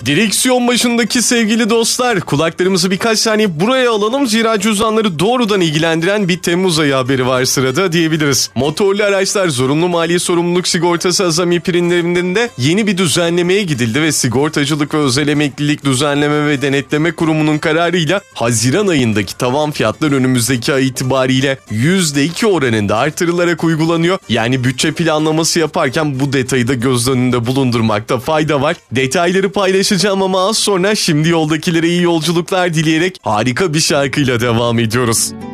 Direksiyon başındaki sevgili dostlar, kulaklarımızı birkaç saniye buraya alalım. Zira cüzdanları doğrudan ilgilendiren bir Temmuz ayı haberi var sırada diyebiliriz. Motorlu araçlar zorunlu mali sorumluluk sigortası azami primlerinde yeni bir düzenlemeye gidildi ve Sigortacılık ve Özel Emeklilik Düzenleme ve Denetleme Kurumu'nun kararıyla Haziran ayındaki tavan fiyatlar önümüzdeki ay itibariyle %2 oranında artırılarak uygulanıyor. Yani bütçe planlaması yaparken bu detayı da göz önünde bulundurmakta fayda var. Detayları paylaşacağım ama az sonra şimdi yoldakilere iyi yolculuklar dileyerek harika bir şarkıyla devam ediyoruz.